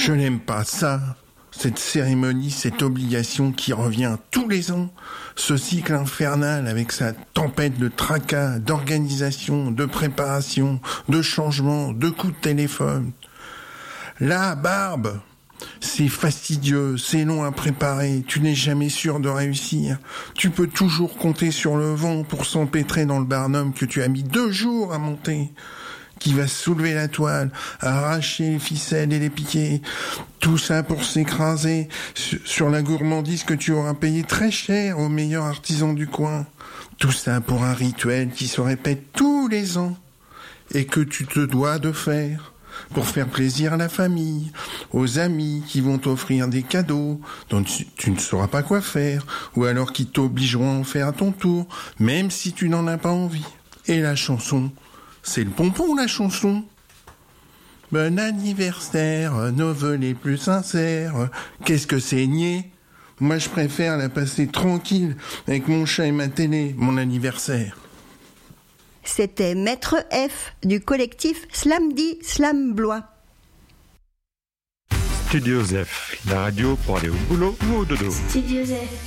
Je n'aime pas ça. Cette cérémonie, cette obligation qui revient tous les ans. Ce cycle infernal avec sa tempête de tracas, d'organisation, de préparation, de changement, de coups de téléphone. La barbe, c'est fastidieux, c'est long à préparer, tu n'es jamais sûr de réussir. Tu peux toujours compter sur le vent pour s'empêtrer dans le barnum que tu as mis 2 jours à monter, qui va soulever la toile, arracher les ficelles et les piquets. Tout ça pour s'écraser sur la gourmandise que tu auras payé très cher au meilleur artisan du coin. Tout ça pour un rituel qui se répète tous les ans et que tu te dois de faire. Pour faire plaisir à la famille, aux amis qui vont t'offrir des cadeaux dont tu ne sauras pas quoi faire, ou alors qui t'obligeront à en faire à ton tour, même si tu n'en as pas envie. Et la chanson, c'est le pompon, la chanson. Bon anniversaire, nos vœux les plus sincères. Qu'est-ce que c'est niais? Moi, je préfère la passer tranquille avec mon chat et ma télé, mon anniversaire. C'était Maître F du collectif Slamdi Slam Blois. Studio F, la radio pour aller au boulot ou au dodo. Studio F.